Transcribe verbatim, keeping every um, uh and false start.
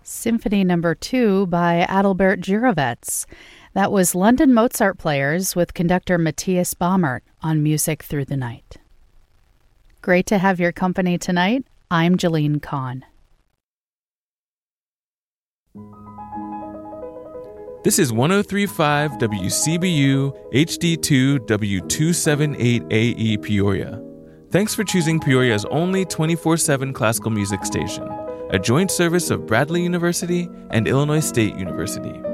Symphony Number two by Adalbert Jirovets. That was London Mozart Players with conductor Matthias Baumert on Music Through the Night. Great to have your company tonight. I'm Jeline Kahn. This is one oh three point five W C B U H D two W two seventy-eight A E Peoria. Thanks for choosing Peoria's only twenty-four seven classical music station, a joint service of Bradley University and Illinois State University.